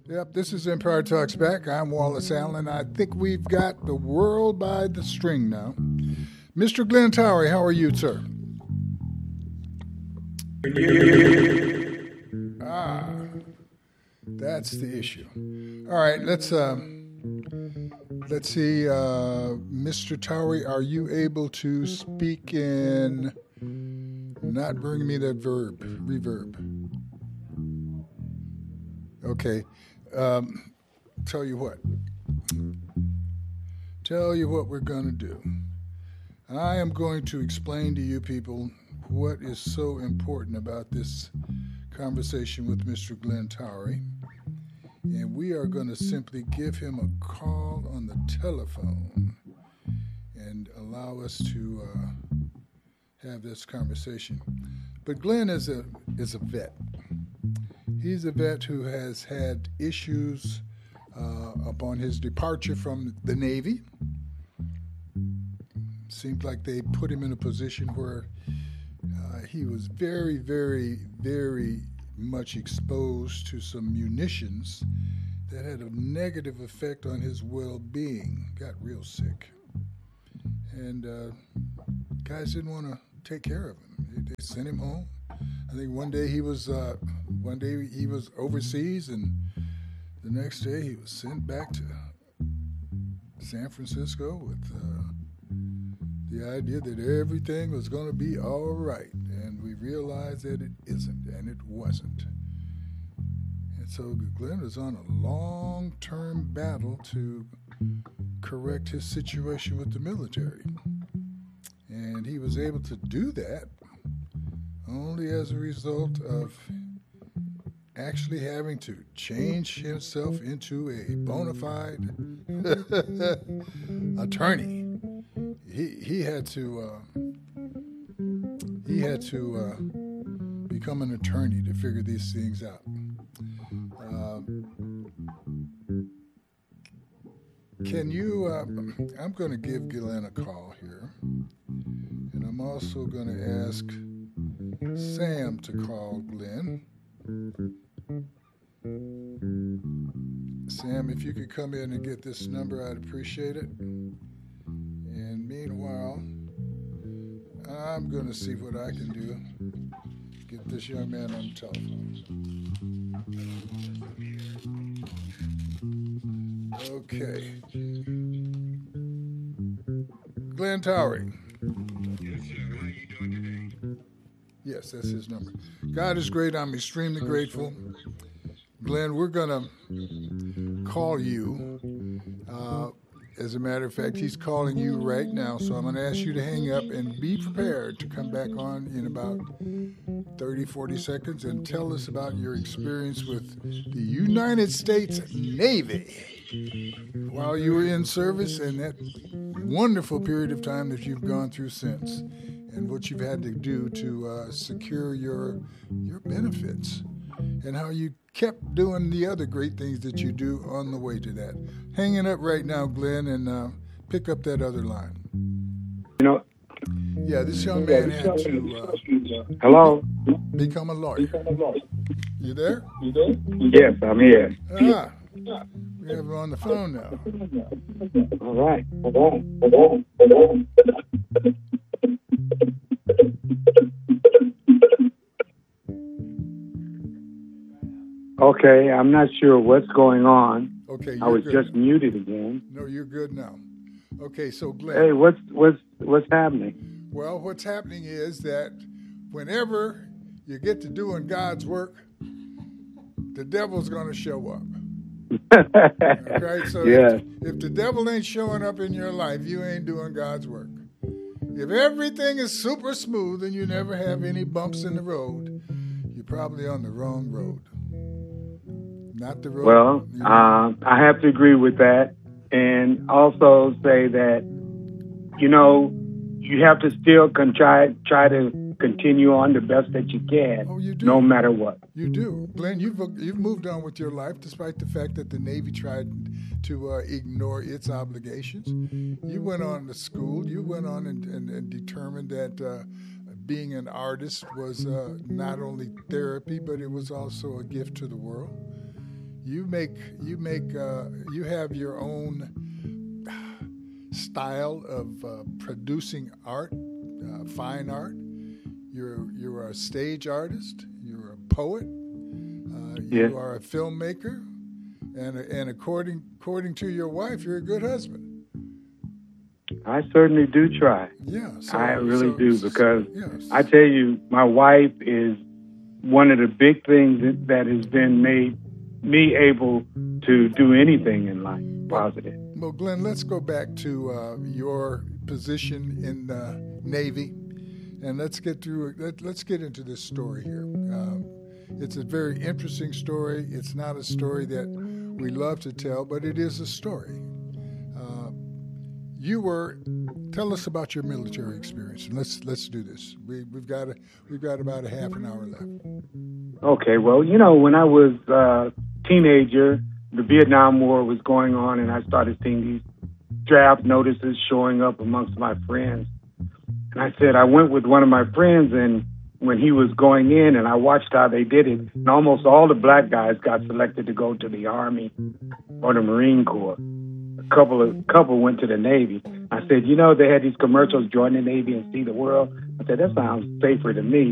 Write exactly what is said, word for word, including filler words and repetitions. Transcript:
Yep, this is Empire Talks Back. I'm Wallace Allen. I think we've got the world by the string now. Mister Glenn Towery, how are you, sir? Ah, that's the issue. All right, let's uh, let's see. Uh, Mister Towery, are you able to speak in? Not bring me that verb, reverb. Okay. Um, tell you what. Tell you what we're going to do. I am going to explain to you people what is so important about this conversation with Mister Glenn Towery. And we are going to simply give him a call on the telephone and allow us to uh, have this conversation. But Glenn is a is a vet. He's a vet who has had issues uh, upon his departure from the Navy. Seemed like they put him in a position where uh, he was very, very, very much exposed to some munitions that had a negative effect on his well-being. Got real sick. And uh, guys didn't want to take care of him. They, they sent him home. I think one day he was uh, one day he was overseas, and the next day he was sent back to San Francisco with uh, the idea that everything was going to be all right, and we realized that it isn't, and it wasn't. And so Glenn was on a long-term battle to correct his situation with the military, and he was able to do that only as a result of actually having to change himself into a bona fide attorney. He he had to uh, he had to uh, become an attorney to figure these things out. Uh, can you? Uh, I'm going to give Glenn a call here, and I'm also going to ask Sam to call Glenn. Sam, if you could come in and get this number, I'd appreciate it. And meanwhile, I'm going to see what I can do. Get this young man on the telephone. Okay. Glenn Towery. Yes, sir. How you doing today? Yes, that's his number. God is great. I'm extremely grateful. Glenn, we're going to call you. Uh, as a matter of fact, he's calling you right now, so I'm going to ask you to hang up and be prepared to come back on in about thirty, forty seconds and tell us about your experience with the United States Navy while you were in service and that wonderful period of time that you've gone through since, and what you've had to do to uh, secure your your benefits, and how you kept doing the other great things that you do on the way to that. Hang it up right now, Glenn, and uh, pick up that other line. You know. Yeah, this young man had to uh, Hello. become a lawyer. You there? You there? Yes, I'm here. Ah, we have him on the phone now. All right. All right. Okay, I'm not sure what's going on. Okay, I was good just now. muted again. No, you're good now. Okay, so Glenn. Hey, what's what's what's happening? Well, what's happening is that whenever you get to doing God's work, the devil's going to show up. Okay, so yeah. if, if the devil ain't showing up in your life, you ain't doing God's work. If everything is super smooth and you never have any bumps in the road, you're probably on the wrong road. Not the road. Well, uh, I have to agree with that, and also say that, you know, you have to still con- try, try to continue on the best that you can, oh, you do. No matter what. You do. Glenn, you've, you've moved on with your life despite the fact that the Navy tried to uh, ignore its obligations. You went on to school. You went on and, and, and determined that uh, being an artist was uh, not only therapy, but it was also a gift to the world. you make you make uh, you have your own style of uh, producing art, uh, fine art. You're you're a stage artist. You're a poet. Uh, you Yeah. are a filmmaker, and and according according to your wife, you're a good husband. I certainly do try. Yeah, so, I really so- do, because yes. I tell you, my wife is one of the big things that, that has been made me able to do anything in life positive. Well, Glenn, let's go back to uh, your position in the Navy, and let's get through. Let, let's get into this story here. Um, it's a very interesting story. It's not a story that we love to tell, but it is a story. Uh, you were. Tell us about your military experience, and let's let's do this. We, we've got a, we've got about a half an hour left. Okay, well, you know, when I was a teenager, the Vietnam War was going on, and I started seeing these draft notices showing up amongst my friends. And I said, I went with one of my friends, and when he was going in, and I watched how they did it, and almost all the black guys got selected to go to the Army or the Marine Corps. A couple of couple went to the Navy. I said, you know, they had these commercials, join the Navy and see the world. I said, that sounds safer to me.